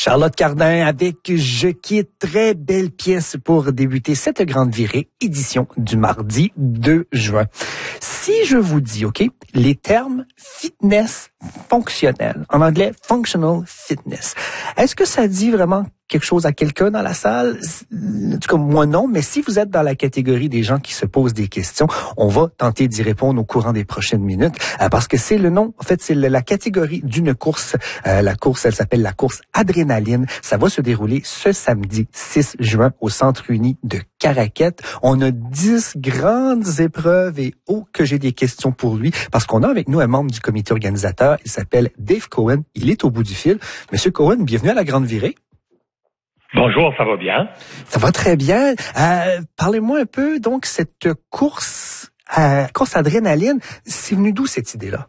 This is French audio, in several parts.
Charlotte Cardin avec Je quitte, très belle pièce pour débuter cette grande virée, édition du mardi 2 juin. Si je vous dis, OK, les termes fitness fonctionnel, en anglais functional fitness, est-ce que ça dit vraiment quelque chose à quelqu'un dans la salle? En tout cas, moi non, mais si vous êtes dans la catégorie des gens qui se posent des questions, on va tenter d'y répondre au courant des prochaines minutes, parce que c'est le nom, en fait, c'est la catégorie d'une course. La course, elle s'appelle la course Adrénaline. Ça va se dérouler ce samedi 6 juin au Centre Uni de Caraquette. On a 10 grandes épreuves et que j'ai des questions pour lui, parce qu'on a avec nous un membre du comité organisateur. Il s'appelle Dave Cohen. Il est au bout du fil. Monsieur Cohen, bienvenue à la grande virée. Bonjour, ça va bien? Ça va très bien. Parlez-moi un peu, donc, cette course Adrénaline, c'est venu d'où cette idée-là?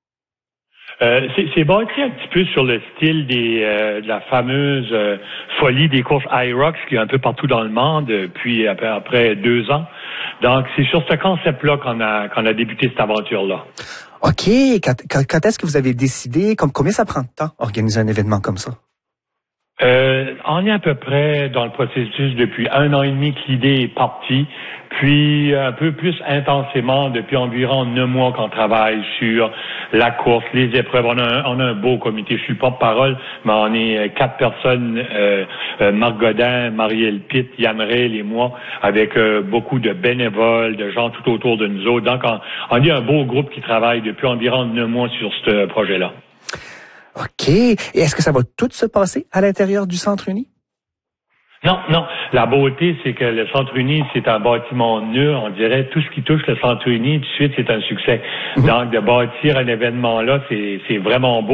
C'est bâti un petit peu sur le style de la fameuse folie des courses IROX qui est un peu partout dans le monde depuis après 2 ans. Donc, c'est sur ce concept-là qu'on a débuté cette aventure-là. OK. Quand est-ce que vous avez décidé, combien ça prend de temps organiser un événement comme ça? On est à peu près dans le processus depuis 1 an et demi que l'idée est partie, puis un peu plus intensément depuis environ 9 mois qu'on travaille sur la course, les épreuves. On a un beau comité. Je suis porte-parole, mais on est 4 personnes, Marc Godin, Marielle Pitt, Yann Rail et moi, avec beaucoup de bénévoles, de gens tout autour de nous autres. Donc, on est un beau groupe qui travaille depuis environ 9 mois sur ce projet-là. OK. Et est-ce que ça va tout se passer à l'intérieur du Centre Uni? Non. La beauté, c'est que le Centre Uni, c'est un bâtiment neuf. On dirait tout ce qui touche le Centre Uni, tout de suite, c'est un succès. Donc, de bâtir un événement là, c'est vraiment beau.